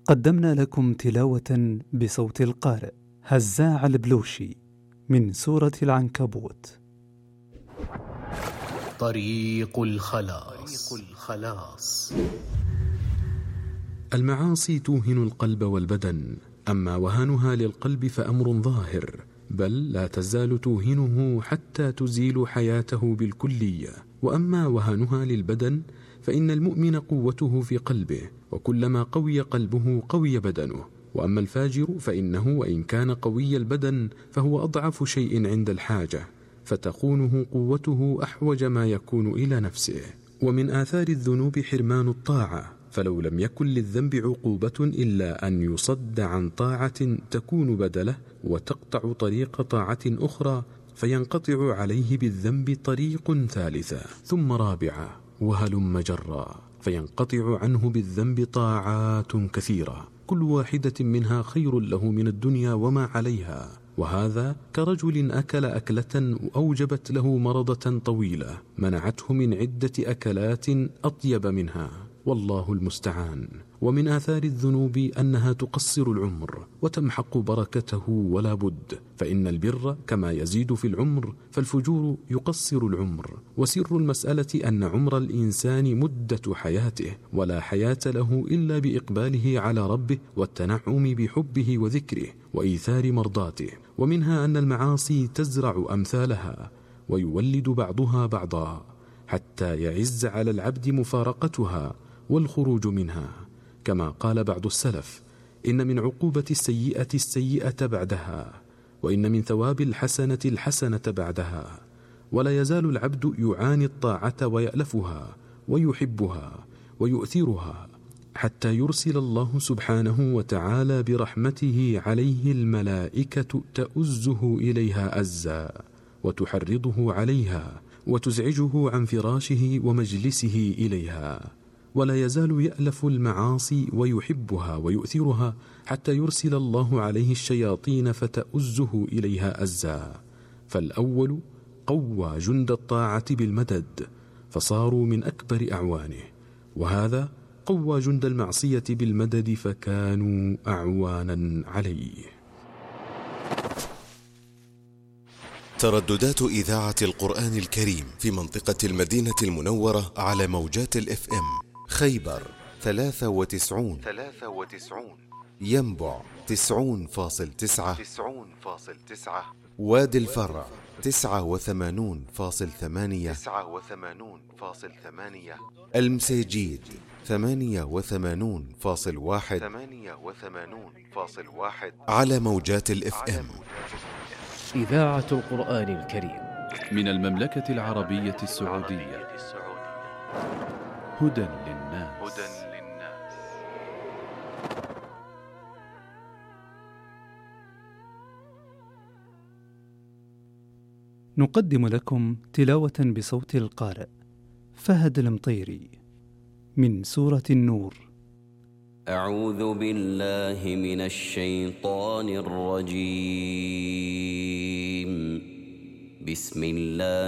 قدمنا لكم تلاوة بصوت القارئ هزاع البلوشي من سورة العنكبوت. طريق الخلاص. المعاصي توهن القلب والبدن، أما وهنها للقلب فأمر ظاهر، بل لا تزال توهنه حتى تزيل حياته بالكلية. وأما وهنها للبدن فإن المؤمن قوته في قلبه، وكلما قوي قلبه قوي بدنه. وأما الفاجر فإنه وإن كان قوي البدن فهو أضعف شيء عند الحاجة، فتخونه قوته أحوج ما يكون إلى نفسه. ومن آثار الذنوب حرمان الطاعة، فلو لم يكن للذنب عقوبة إلا أن يصد عن طاعة تكون بدله وتقطع طريق طاعة أخرى، فينقطع عليه بالذنب طريق ثالثة ثم رابعة وهلم جرا، فينقطع عنه بالذنب طاعات كثيرة، كل واحدة منها خير له من الدنيا وما عليها. وهذا كرجل أكل أكلة أوجبت له مرضة طويلة منعته من عدة أكلات أطيب منها، والله المستعان. ومن آثار الذنوب أنها تقصر العمر وتمحق بركته ولا بد، فإن البر كما يزيد في العمر فالفجور يقصر العمر. وسر المسألة أن عمر الإنسان مدة حياته، ولا حياة له إلا بإقباله على ربه والتنعم بحبه وذكره وإيثار مرضاته. ومنها أن المعاصي تزرع أمثالها ويولد بعضها بعضا، حتى يعز على العبد مفارقتها والخروج منها. كما قال بعض السلف: إن من عقوبة السيئة السيئة بعدها، وإن من ثواب الحسنة الحسنة بعدها. ولا يزال العبد يعاني الطاعة ويألفها ويحبها ويؤثرها، حتى يرسل الله سبحانه وتعالى برحمته عليه الملائكة تؤزه إليها أزا، وتحرضه عليها وتزعجه عن فراشه ومجلسه إليها. ولا يزال يألف المعاصي ويحبها ويؤثرها، حتى يرسل الله عليه الشياطين فتؤزه إليها أزا. فالأول قوى جند الطاعة بالمدد فصاروا من أكبر أعوانه، وهذا قوى جند المعصية بالمدد فكانوا أعوانا عليه. ترددات إذاعة القرآن الكريم في منطقة المدينة المنورة على موجات الFM: خيبر 93، ينبع 90.9، وادي الفرع 89.8، المسيجيد 88.1 على موجات الFM. إذاعة القرآن الكريم من المملكة العربية السعودية. هدى للناس. نقدم لكم تلاوة بصوت القارئ فهد المطيري من سورة النور. أعوذ بالله من الشيطان الرجيم. بسم الله